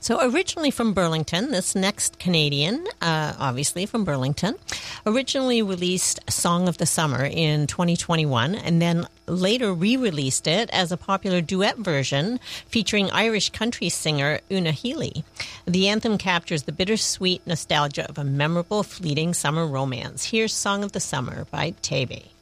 So originally from Burlington, this next Canadian, obviously from Burlington, originally released Song of the Summer in 2021 and then later re-released it as a popular duet version featuring Irish country singer Una Healy. The anthem captures the bittersweet nostalgia of a memorable, fleeting summer romance. Here's Song of the Summer by Tebe.